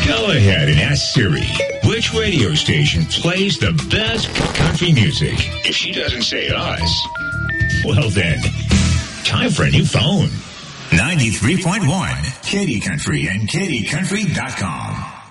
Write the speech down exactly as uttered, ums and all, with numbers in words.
Go ahead and ask Siri which radio station plays the best country music. If she doesn't say us, well then, time for a new phone. ninety-three point one, Katy Country and Katy Country dot com.